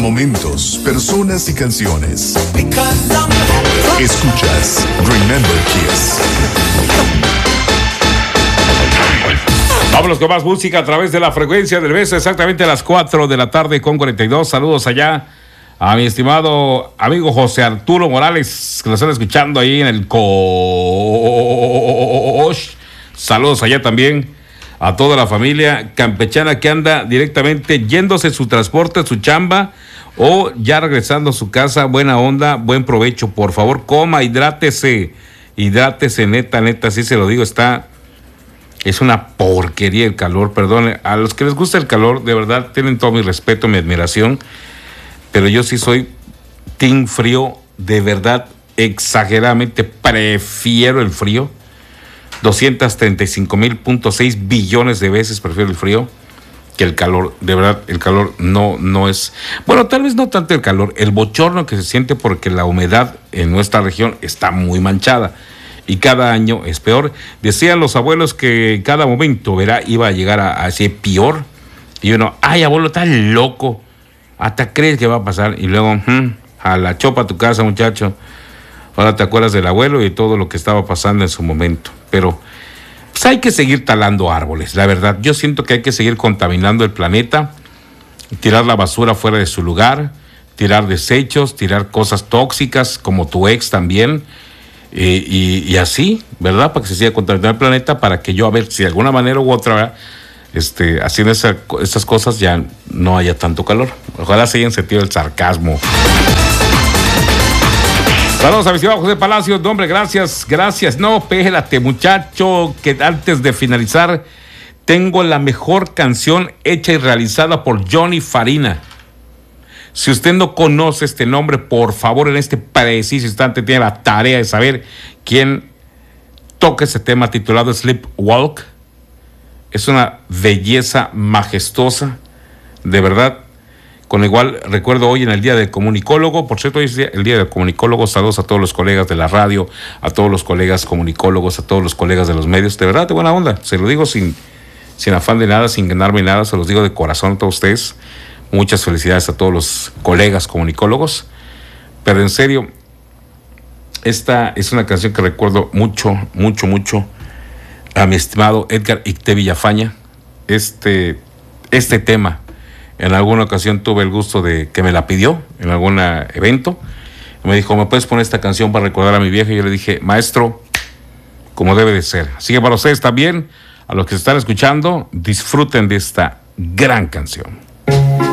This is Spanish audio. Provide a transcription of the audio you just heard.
Momentos, personas y canciones. Escuchas Remember Kiss. Vámonos con más música a través de la frecuencia del beso, exactamente a las 4 de la tarde con 42. Saludos allá a mi estimado amigo José Arturo Morales, que nos están escuchando ahí en el Cosh. Saludos allá también a toda la familia campechana que anda directamente yéndose su transporte, su chamba, o ya regresando a su casa. Buena onda, buen provecho, por favor, coma, hidrátese, neta, sí se lo digo, es una porquería el calor, perdón, a los que les gusta el calor, de verdad, tienen todo mi respeto, mi admiración, pero yo sí soy team frío, de verdad, exageradamente prefiero el frío, 235.6 billones de veces prefiero el frío que el calor. De verdad, el calor no es, bueno, tal vez no tanto el calor, el bochorno que se siente porque la humedad en nuestra región está muy manchada y cada año es peor. Decían los abuelos que cada momento, iba a llegar a ser peor, y uno, ay, abuelo, estás loco, hasta crees que va a pasar, y luego, a la chopa a tu casa, muchacho. Ahora te acuerdas del abuelo y todo lo que estaba pasando en su momento. Pero pues hay que seguir talando árboles, la verdad. Yo siento que hay que seguir contaminando el planeta, tirar la basura fuera de su lugar, tirar desechos, tirar cosas tóxicas, como tu ex también, y así, ¿verdad? Para que se siga contaminando el planeta, para que yo, a ver, si de alguna manera u otra, haciendo esas cosas, ya no haya tanto calor. Ojalá se hayan sentido el sarcasmo. Saludos a mi estimado José Palacios. No, hombre, gracias. No, espérate, muchacho, que antes de finalizar, tengo la mejor canción hecha y realizada por Johnny Farina. Si usted no conoce este nombre, por favor, en este preciso instante tiene la tarea de saber quién toca ese tema titulado Sleepwalk. Es una belleza majestuosa, de verdad. Con igual recuerdo hoy en el Día del Comunicólogo, por cierto, hoy es el Día del Comunicólogo. Saludos a todos los colegas de la radio, a todos los colegas comunicólogos, a todos los colegas de los medios, de verdad, de buena onda. Se lo digo sin afán de nada, sin ganarme nada, se los digo de corazón a todos ustedes. Muchas felicidades a todos los colegas comunicólogos. Pero en serio, esta es una canción que recuerdo mucho a mi estimado Edgar Icté Villafaña. Este tema, en alguna ocasión tuve el gusto de que me la pidió en algún evento. Me dijo, ¿me puedes poner esta canción para recordar a mi vieja? Y yo le dije, maestro, como debe de ser. Así que para ustedes también, a los que se están escuchando, disfruten de esta gran canción.